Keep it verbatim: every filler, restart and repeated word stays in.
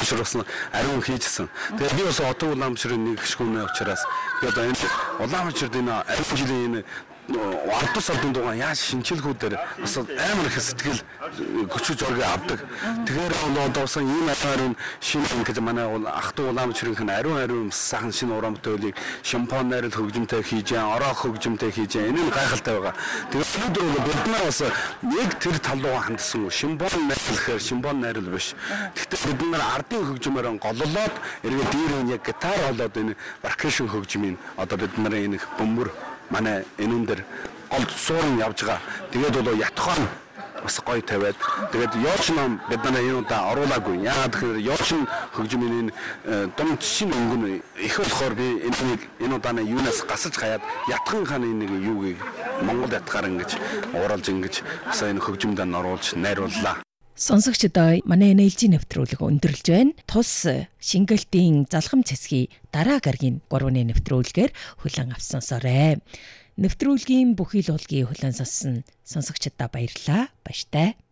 уламжлал болсон ариун хийжсэн. Тэгээд би бас Отоо уламжлалын нэг гишгүүнээ учраас би одоо энэ уламжлалд энэ ариун жилийн энэ ардус албан дугаан яаж шинжилгүүдээр бас амар их сэтгэл көчөж оргоо авдаг. Тэгэхээр одоо бас ийм ариун шинэ ингэж манай ах トゥ уламжлалын ариун ариун сайхан шинэ уран бүтээлийг шампан найрал хөгжимтэй хийж, ороох хөгжимтэй хийж, энэ нь гайхалтай байгаа. Тэгээд өнөөдөр бид нар бас яг тэр тал руу хандсан. Шампан найрал гэхээр шампан найрал биш. Гэхдээ бид нар ардын хөгжмөөр голлоод эргээд дээрээ яг гитар болоод энэ перкушн хөгжмийн одоо бид нарын энэ бөмбөр манай энүүн дээр гол суурин явж байгаа. Тэгээд бол ятхан бас гоё тавиад тэгээд ёоч ном бид нараа энэ удаа оруулаагүй. Яагаад гэхээр ёоч хөгжмийн энэ дунд шинэ өнгөн их болохоор би энийг энэ удааны юунаас гасаж гаяад ятхан хааны нэг юугийг Монгол ятгаар ингэж ууралж ингэж бас энэ хөгжмөд нь оруулж найрууллаа. Сонсогчдоо манай эн эл жи нэвтрүүлэг өндөрлж байна. Тус шингэлтийн залхам цэсгийн дараа гарагийн гурваны нэвтрүүлгээр хүлээн авсан сонсоорой. Нэвтрүүлгийн бүхий л уулгийн хүлээн сонссон сонсогчдаа баярлалаа. Баяртай.